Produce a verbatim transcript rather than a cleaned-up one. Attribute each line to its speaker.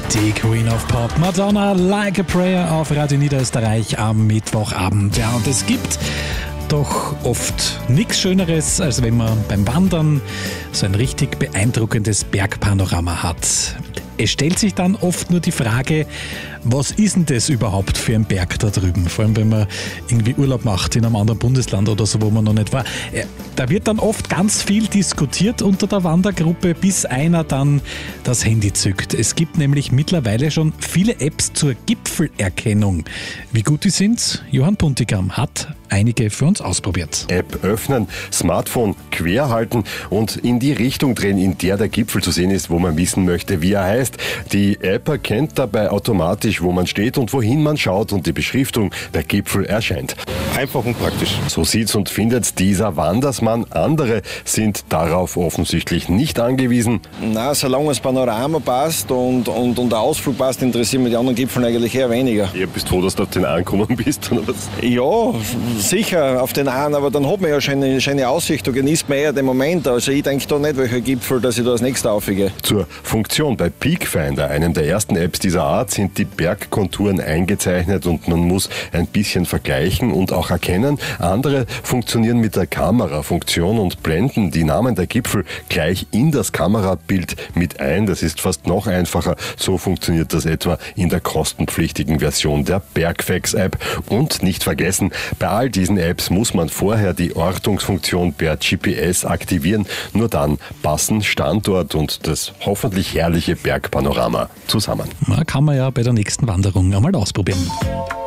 Speaker 1: Die Queen of Pop, Madonna, Like a Prayer auf Radio Niederösterreich am Mittwochabend. Ja, und es gibt doch oft nichts Schöneres, als wenn man beim Wandern so ein richtig beeindruckendes Bergpanorama hat. Es stellt sich dann oft nur die Frage, was ist denn das überhaupt für ein Berg da drüben? Vor allem, wenn man irgendwie Urlaub macht in einem anderen Bundesland oder so, wo man noch nicht war. Da wird dann oft ganz viel diskutiert unter der Wandergruppe, bis einer dann das Handy zückt. Es gibt nämlich mittlerweile schon viele Apps zur Gipfelerkennung. Wie gut die sind? Johann Puntigam hat einige für uns ausprobiert.
Speaker 2: App öffnen, Smartphone quer halten und in die Richtung drehen, in der der Gipfel zu sehen ist, wo man wissen möchte, wie er heißt. Die App erkennt dabei automatisch, wo man steht und wohin man schaut, und die Beschriftung der Gipfel erscheint.
Speaker 3: Einfach und praktisch.
Speaker 2: So sieht's und findet dieser Wandersmann. Andere sind darauf offensichtlich nicht angewiesen.
Speaker 3: Na, solange das Panorama passt und, und, und der Ausflug passt, interessieren mich die anderen Gipfeln eigentlich eher weniger.
Speaker 2: Ihr bist froh, dass du auf den angekommen bist, oder was?
Speaker 3: Ja, sicher auf den einen, aber dann hat man ja schon eine schöne Aussicht, da genießt man eher den Moment. Also ich denke da nicht, welcher Gipfel, dass ich da als nächster aufgehe.
Speaker 2: Zur Funktion bei Peak Finder, einem der ersten Apps dieser Art, sind die Bergkonturen eingezeichnet und man muss ein bisschen vergleichen und auch erkennen. Andere funktionieren mit der Kamerafunktion und blenden die Namen der Gipfel gleich in das Kamerabild mit ein. Das ist fast noch einfacher. So funktioniert das etwa in der kostenpflichtigen Version der Bergfacts-App. Und nicht vergessen, bei all diesen Apps muss man vorher die Ortungsfunktion per G P S aktivieren. Nur dann passen Standort und das hoffentlich herrliche Bergpanorama zusammen.
Speaker 1: Na, kann man ja bei der nächsten Wanderung einmal ausprobieren.